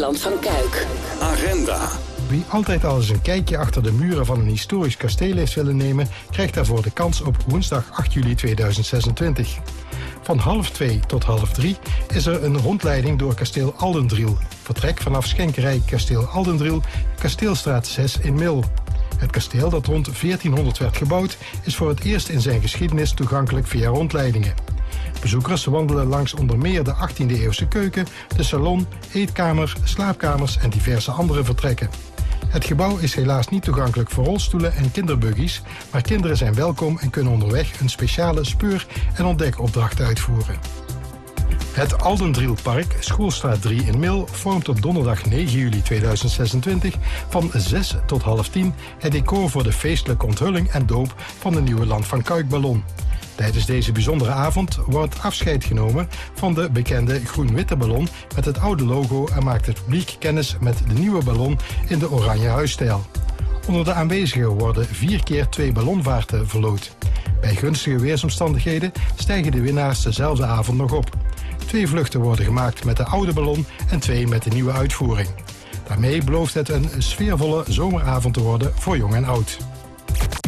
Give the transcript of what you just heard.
Land van Kuik. Agenda. Wie altijd al eens een kijkje achter de muren van een historisch kasteel heeft willen nemen, krijgt daarvoor de kans op woensdag 8 juli 2026. Van 2:30 tot 2:30 is er een rondleiding door kasteel Aldendriel. Vertrek vanaf Schenkerij Kasteel Aldendriel, Kasteelstraat 6 in Mil. Het kasteel, dat rond 1400 werd gebouwd, is voor het eerst in zijn geschiedenis toegankelijk via rondleidingen. Bezoekers wandelen langs onder meer de 18e-eeuwse keuken, de salon, eetkamer, slaapkamers en diverse andere vertrekken. Het gebouw is helaas niet toegankelijk voor rolstoelen en kinderbuggies, maar kinderen zijn welkom en kunnen onderweg een speciale speur- en ontdekopdracht uitvoeren. Het Aldendrielpark, Schoolstraat 3 in Mil, vormt op donderdag 9 juli 2026 van 6 tot 9:30 het decor voor de feestelijke onthulling en doop van de nieuwe Land van Kuik-ballon. Tijdens deze bijzondere avond wordt afscheid genomen van de bekende groen-witte ballon met het oude logo en maakt het publiek kennis met de nieuwe ballon in de oranje huisstijl. Onder de aanwezigen worden 4 keer 2 ballonvaarten verloot. Bij gunstige weersomstandigheden stijgen de winnaars dezelfde avond nog op. 2 vluchten worden gemaakt met de oude ballon en 2 met de nieuwe uitvoering. Daarmee belooft het een sfeervolle zomeravond te worden voor jong en oud.